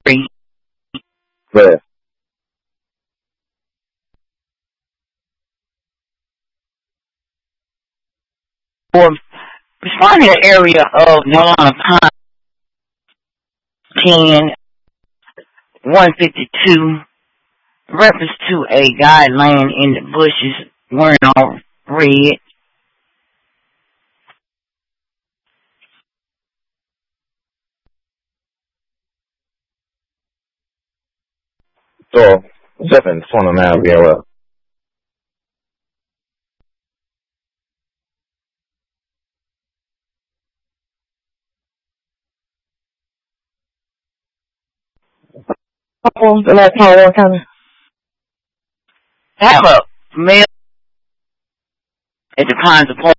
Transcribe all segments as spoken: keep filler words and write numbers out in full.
But or responding to the area of Yolanda Pine, ten, one fifty-two, reference to a guy laying in the bushes wearing all red. so seven twenty miles B L F. Oh, the last time one coming. Have a male at the Pines of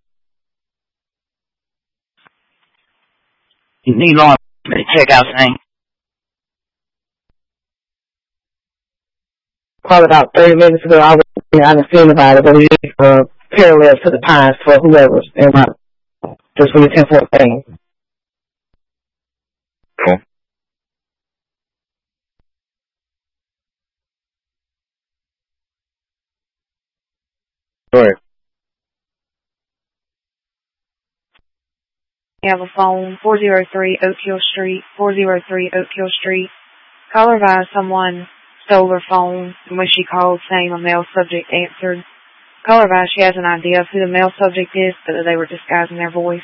You need law enforcement to check out saying. Probably about thirty minutes ago, I was I didn't see anybody, but we uh, parallel to the Pines for whoever's in my just for the ten four thing. Cool. Go ahead. You have a phone, four oh three Oak Hill Street, four oh three Oak Hill Street. Caller advised someone stole her phone, and when she called saying a male subject answered. Caller advised she has an idea of who the male subject is, but that they were disguising their voice.